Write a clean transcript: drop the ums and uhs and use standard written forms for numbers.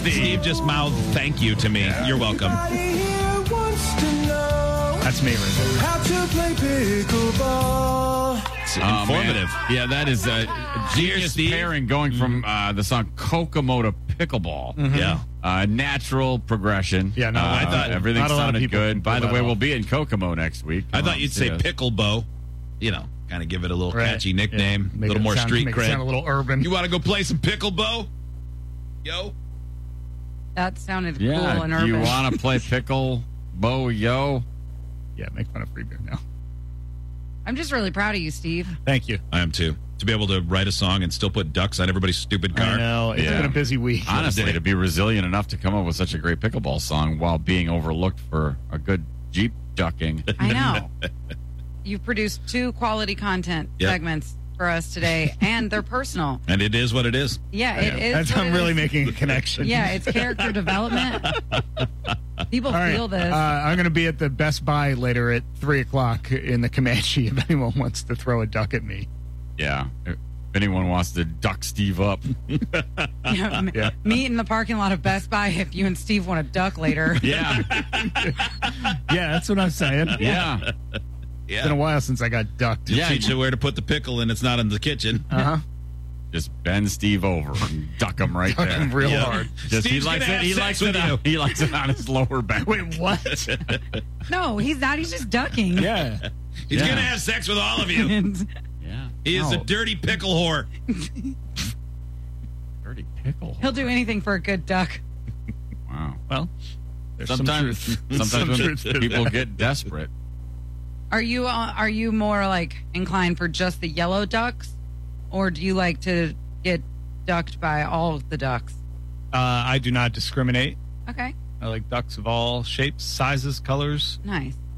Steve just mouthed thank you to me. You're welcome. That's me right How to play pickleball. It's informative. Yeah, that is a genius Steve. pairing going from the song Kokomo to pickleball. Yeah. Natural progression. Yeah, no, I thought everything not a lot of sounded people good. can By pull the that way, off. we'll be in Kokomo next week. I thought you'd say Yeah. Picklebo. You know, kind of give it a little Right. catchy nickname, a Make little it more sound- street make it sound a cred. little urban. You want to go play some picklebo? Yo. That sounded cool Yeah, and do urban. you want to play pickleball, yo? Yeah, make fun of free beer now. I'm just really proud of you, Steve. Thank you. I am too. To be able to write a song and still put ducks on everybody's stupid car. I know. It's Yeah. been a busy week. Honestly, to be resilient enough to come up with such a great pickleball song while being overlooked for a good Jeep ducking. I know. You've produced 2 quality content Yep. segments for us today, and they're personal. And it is what it is. Yeah, it is. That's what I'm it really is. making a connection. Yeah, it's character development. People All right. feel this. I'm going to be at the Best Buy later at 3 o'clock in the Comanche if anyone wants to throw a duck at me. Yeah. If anyone wants to duck Steve up. Yeah. Meet in the parking lot of Best Buy if you and Steve want to duck later. Yeah. Yeah, that's what I'm saying. Yeah. It's been a while since I got ducked. He'll Yeah, teach you where to put the pickle and it's not in the kitchen. Uh-huh. Just bend Steve over and duck him right Duck there. him real Yeah. hard. Just, Steve's gonna have sex with you. He likes it on his lower back. Wait, what? No, he's not. He's just ducking. Yeah. He's Yeah. going to have sex with all of you. Yeah. He is a No. dirty pickle whore. Dirty pickle. He'll do anything for a good duck. Wow. Well, there's some Sometimes, truth. sometimes Some when truth to people that. get desperate. Are you more like inclined for just the yellow ducks, or do you like to get ducked by all of the ducks? I do not discriminate. Okay, I like ducks of all shapes, sizes, colors. nice.